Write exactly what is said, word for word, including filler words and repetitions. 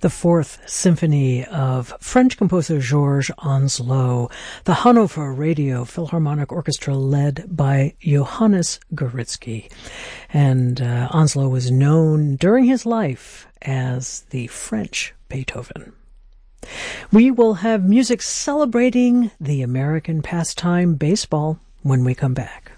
the Fourth Symphony of French composer Georges Onslow, the Hanover Radio Philharmonic Orchestra led by Johannes Gouritzky. And uh, Onslow was known during his life as the French Beethoven. We will have music celebrating the American pastime baseball when we come back.